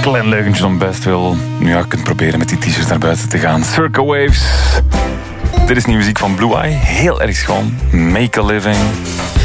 Klein leugentje om best wel. Nu ja, je kunt proberen met die t-shirts naar buiten te gaan. Circa Waves. Dit is nieuwe muziek van Blue Eye. Heel erg schoon. Make a Living.